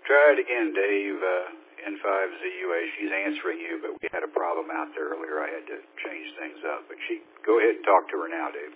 Try it again, Dave. N5ZUA. She's answering you, but we had a problem out there earlier. I had to change things up. But go ahead and talk to her now, Dave.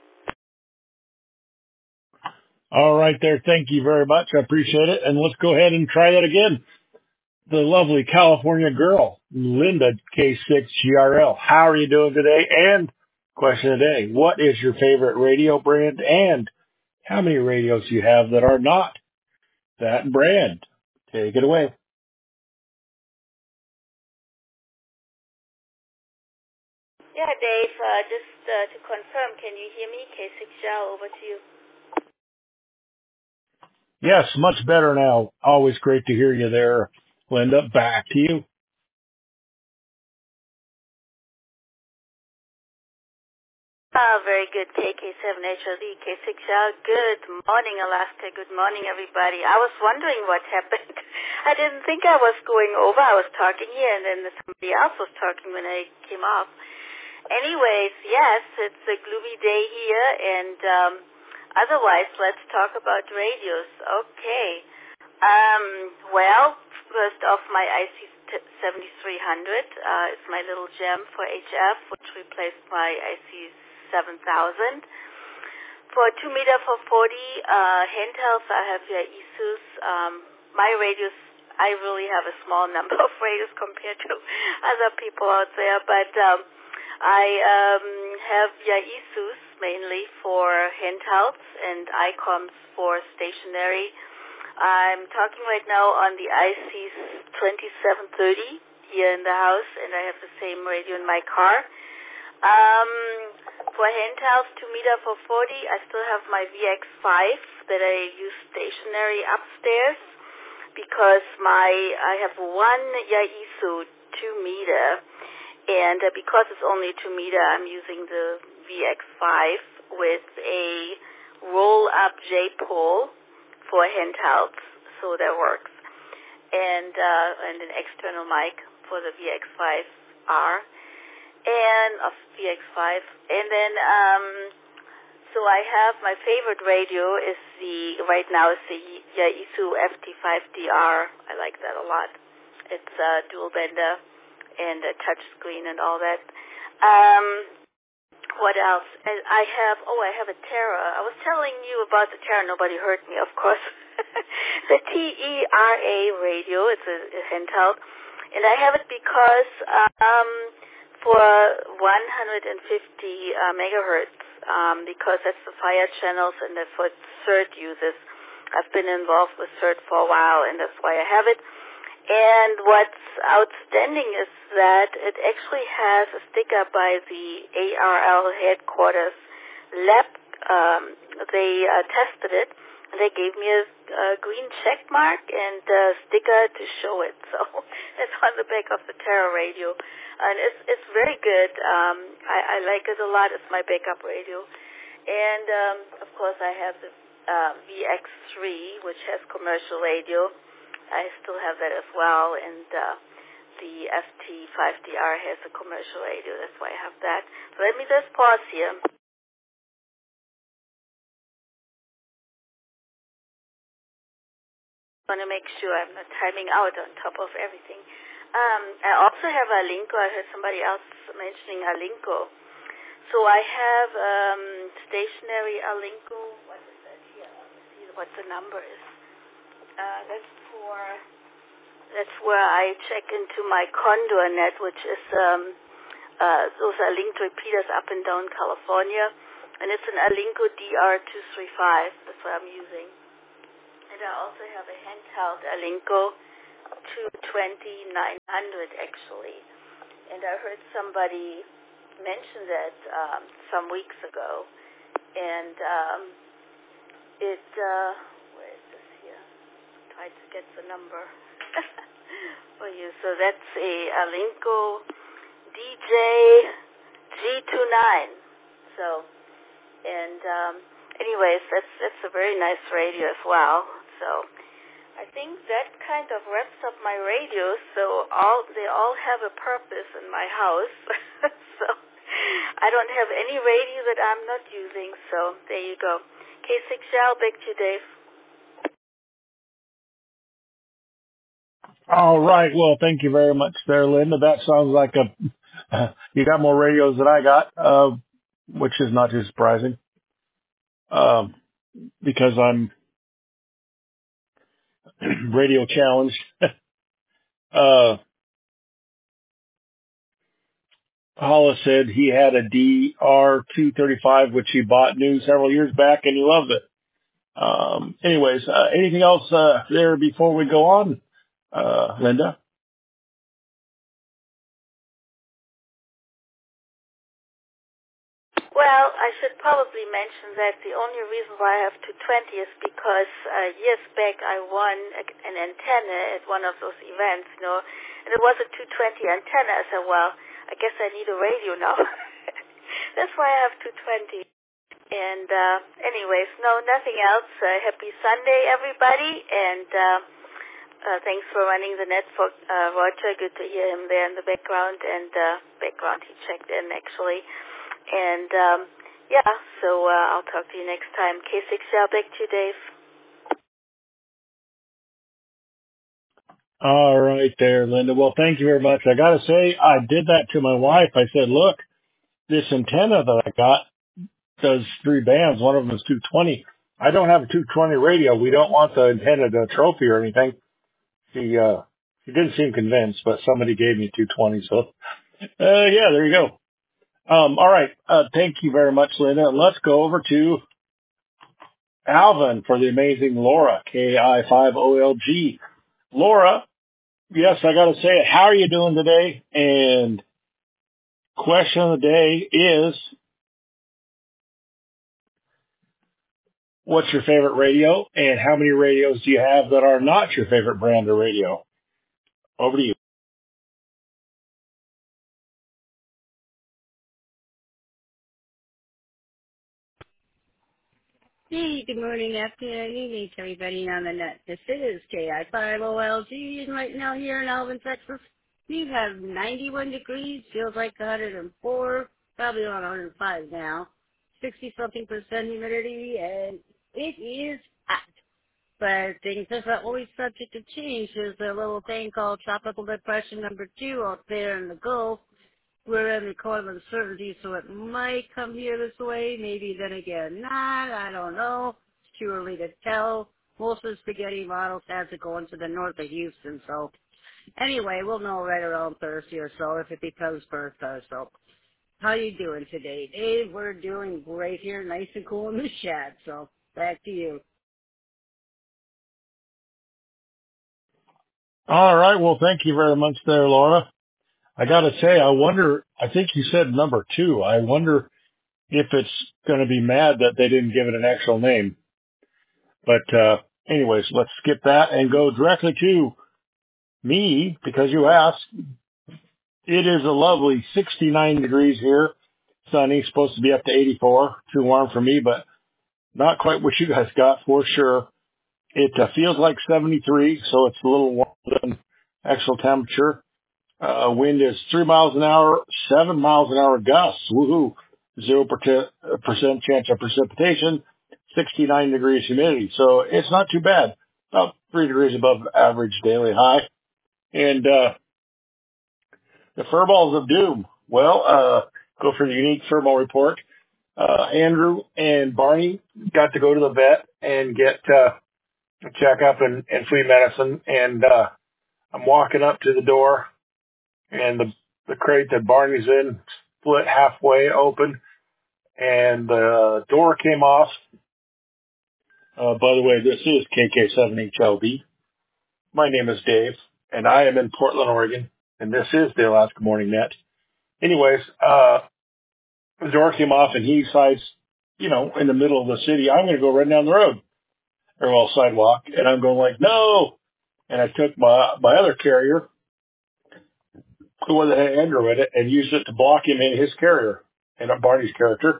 All right there. Thank you very much. I appreciate it. And let's go ahead and try that again. The lovely California girl, Linda K6GRL. How are you doing today? And question of the day, what is your favorite radio brand? And how many radios do you have that are not that brand? Take it away. Yeah, Dave, just to confirm, can you hear me? K6GRL, over to you. Yes, much better now. Always great to hear you there, Linda. Back to you. Very good, KK7HLD, K6GRL. Good morning, Alaska. Good morning, everybody. I was wondering what happened. I didn't think I was going over. I was talking here, and then somebody else was talking when I came off. Anyways, yes, it's a gloomy day here, and otherwise, let's talk about radios. Okay. Well, first off, my IC7300 is my little gem for HF, which replaced my IC7000. For 2 meter for 40 handhelds, I have your Asus. My radios, I really have a small number of radios compared to other people out there, but I have your Asus mainly for handhelds and ICOMs for stationary. I'm talking right now on the IC2730 here in the house, and I have the same radio in my car. For handhelds, 2 meter for 40, I still have my VX5 that I use stationary upstairs because I have one Yaesu 2 meter, and because it's only 2 meter, I'm using the VX5 with a roll-up J-pole for handhelds, so that works, and an external mic for the VX5R and VX5, and then so I have my favorite radio is right now is the Yaesu FT5DR. I like that a lot. It's dual bender and a touch screen and all that. What else? I have a Terra. I was telling you about the Terra. Nobody heard me, of course. The TERA radio. It's a handheld, and I have it because for 150 megahertz, because that's the fire channels and that's what CERT uses. I've been involved with CERT for a while, and that's why I have it. And what's outstanding is that it actually has a sticker by the ARL headquarters lab. They tested it, and they gave me a green check mark and a sticker to show it. So that's on the back of the Terra radio, and it's very good. I like it a lot. It's my backup radio, and of course I have the VX3, which has commercial radio. I still have that as well, and the FT5DR has a commercial radio. That's why I have that. So let me just pause here. I want to make sure I'm not timing out on top of everything. I also have Alinco. I heard somebody else mentioning Alinco. So I have stationary Alinco. What is that here? Let's see what the number is. That's where I check into my Condor net, which is those are linked repeaters up and down California, and it's an Alinco DR235. That's what I'm using. And I also have a handheld Alinco 220-900 actually. And I heard somebody mention that some weeks ago, and where is this here? Try to get the number for you. So that's a Alinco DJ G29. So, and anyways, that's a very nice radio as well. So I think that kind of wraps up my radios. So they all have a purpose in my house. So I don't have any radio that I'm not using. So there you go. K6GRL, back to you, Dave. All right. Well, thank you very much there, Linda. That sounds like you got more radios than I got, which is not too surprising, um, because I'm radio challenged. uh, Hollis said he had a DR235, which he bought new several years back, and he loves it. Anyways, anything else there before we go on, Linda? Well, I should probably mention that the only reason why I have 220 is because years back I won an antenna at one of those events, and it was a 220 antenna. I said, well, I guess I need a radio now. That's why I have 220. And anyways, no, nothing else. Happy Sunday, everybody, and thanks for running the net for Roger. Good to hear him there in the background, and he checked in, actually. And, so I'll talk to you next time. K6L, back to you, Dave. All right there, Linda. Well, thank you very much. I got to say, I did that to my wife. I said, look, this antenna that I got does 3 bands. One of them is 220. I don't have a 220 radio. We don't want the antenna to trophy or anything. She didn't seem convinced, but somebody gave me 220. So, yeah, there you go. All right. Thank you very much, Linda. And let's go over to Alvin for the amazing Laura, KI5OLG. Laura, yes, I got to say it. How are you doing today? And question of the day is, what's your favorite radio? And how many radios do you have that are not your favorite brand of radio? Over to you. Hey, good morning, afternoon, evening to everybody on the net. This is KI5OLG, and right now here in Alvin, Texas, we have 91 degrees, feels like 104, probably around 105 now, 60-something% humidity, and it is hot. But things are always subject to change. There's a little thing called Tropical Depression number 2 out there in the Gulf. We're in the call of uncertainty, so it might come here this way, maybe then again not, I don't know. It's too early to tell. Most of the spaghetti models have to go into the north of Houston, so anyway, we'll know right around Thursday or so if it becomes Bertha. So how you doing today? Dave, we're doing great here, nice and cool in the shed, so back to you. All right. Well, thank you very much there, Laura. I got to say, I think you said number 2. I wonder if it's going to be mad that they didn't give it an actual name. But, anyways, let's skip that and go directly to me because you asked. It is a lovely 69 degrees here. Sunny, supposed to be up to 84. Too warm for me, but not quite what you guys got for sure. It feels like 73, so it's a little warmer than actual temperature. Wind is 3 miles an hour, 7 miles an hour gusts. Woohoo. 0% chance of precipitation, 69 degrees humidity. So it's not too bad. About 3 degrees above average daily high. And, the furballs of doom. Well, go for the unique furball report. Andrew and Barney got to go to the vet and get, a checkup and flea medicine. And, I'm walking up to the door and the crate that Barney's in split halfway open and the door came off. By the way, this is KK7HLB. My name is Dave and I am in Portland, Oregon, and this is the Alaska Morning Net. Anyways, the door came off and he decides, in the middle of the city, I'm going to go right down the road or sidewalk. And I'm going like, no. And I took my other carrier, the one that had Andrew in it, and used it to block him in his carrier and Barney's carrier.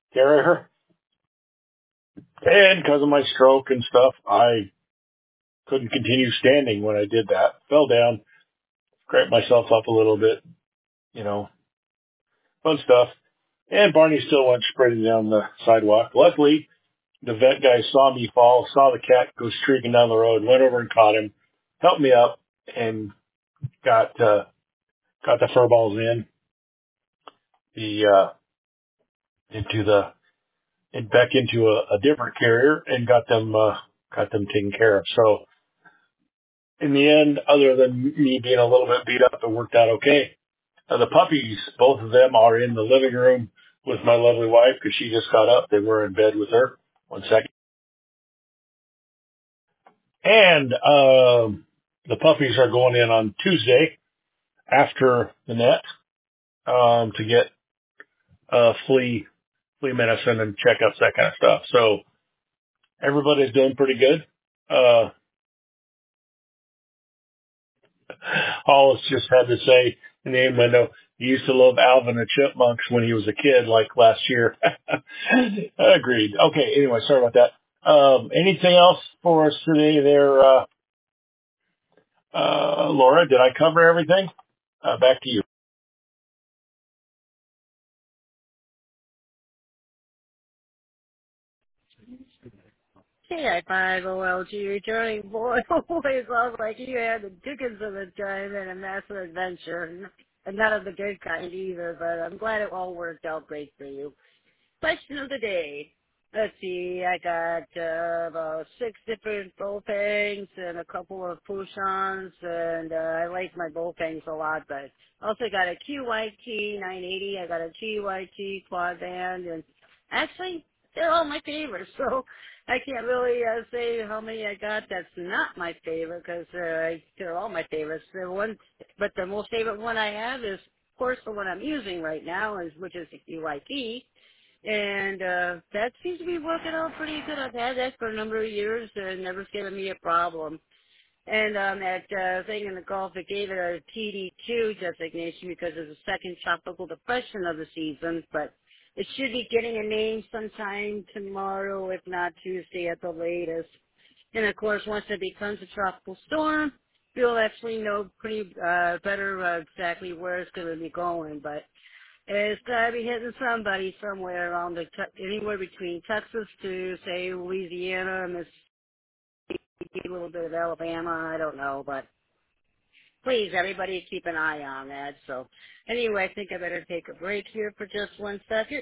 And because of my stroke and stuff, I couldn't continue standing when I did that. Fell down, cramped myself up a little bit, fun stuff. And Barney still went sprinting down the sidewalk. Luckily, the vet guy saw me fall, saw the cat go streaking down the road, went over and caught him, helped me up, and got the fur balls in back into a different carrier and got them taken care of. So in the end, other than me being a little bit beat up, it worked out okay. The puppies, both of them are in the living room with my lovely wife because she just got up. They were in bed with her. One second. And the puppies are going in on Tuesday after the net to get flea medicine and checkups, that kind of stuff. So everybody's doing pretty good. Hollis just had to say in the end window, he used to love Alvin and Chipmunks when he was a kid, like last year. Agreed. Okay, anyway, sorry about that. Anything else for us today there, Laura? Did I cover everything? Back to you. KI5OLG returning boy. Always sounds like you had the dickens of a time and a massive adventure. And none of the good kind either, but I'm glad it all worked out great for you. Question of the day. Let's see, I got about 6 different Bofangs and a couple of Pouchons, and I like my Bofangs a lot, but also got a QYT 980, I got a QYT quad band, and actually, they're all my favorites, so I can't really say how many I got that's not my favorite, because they're all my favorites. But the most favorite one I have is, of course, the one I'm using right now, which is the QYT. And that seems to be working out pretty good. I've had that for a number of years and never given me a problem. And that thing in the Gulf, it gave it a TD2 designation because it's the second tropical depression of the season, but it should be getting a name sometime tomorrow, if not Tuesday at the latest. And of course, once it becomes a tropical storm, we'll actually know pretty better exactly where it's going to be going, but it's got to be hitting somebody somewhere around anywhere between Texas to, say, Louisiana, Mississippi, a little bit of Alabama, I don't know, but please, everybody keep an eye on that. So anyway, I think I better take a break here for just 1 second.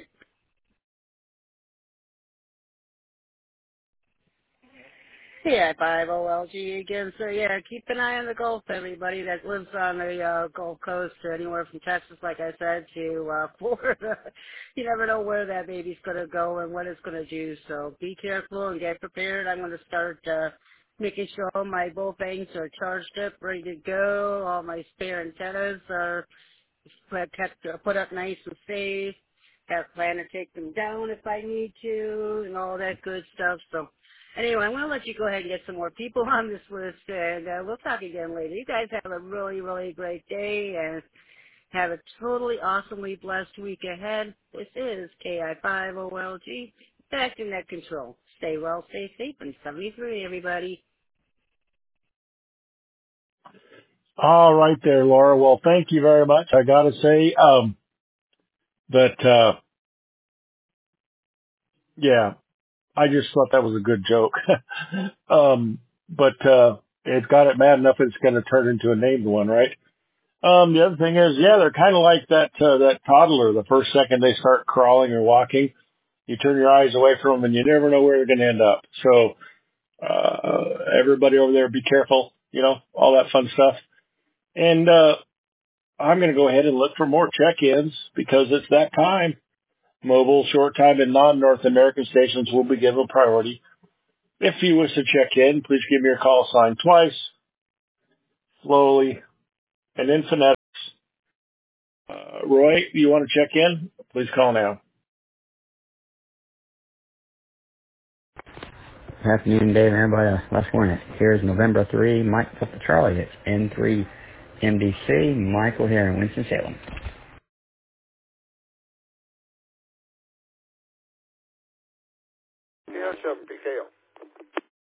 Yeah, 5OLG again. So yeah, keep an eye on the Gulf, everybody that lives on the Gulf Coast, anywhere from Texas, like I said, to Florida. You never know where that baby's going to go and what it's going to do. So be careful and get prepared. I'm going to start making sure all my Bofangs are charged up, ready to go. All my spare antennas are put up nice and safe. Have plan to take them down if I need to, and all that good stuff. So anyway, I'm going to let you go ahead and get some more people on this list, and we'll talk again later. You guys have a really, really great day, and have a totally awesomely blessed week ahead. This is KI5OLG, back to net control. Stay well, stay safe, and 73, everybody. All right there, Laura. Well, thank you very much. I got to say that, yeah, I just thought that was a good joke. But it's got it mad enough it's going to turn into a named one, right? The other thing is, yeah, they're kind of like that toddler. The first second they start crawling or walking, you turn your eyes away from them and you never know where they're going to end up. So, everybody over there, be careful, all that fun stuff. And, I'm going to go ahead and look for more check-ins because it's that time. Mobile, short time, and non-North American stations will be given priority. If you wish to check in, please give me your call sign twice, slowly, and in phonetics. Roy, you want to check in? Please call now. Afternoon, Dave, and everybody. Last Hornet. Here's November 3, Mike Papa Charlie. It's N3 MDC, Michael here in Winston-Salem. Yeah, 7 PKO.